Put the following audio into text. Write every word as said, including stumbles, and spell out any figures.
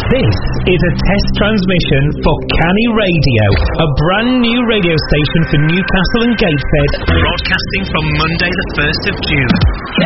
This is a test transmission for Canny Radio, a brand new radio station for Newcastle and Gateshead, broadcasting from Monday the first of June.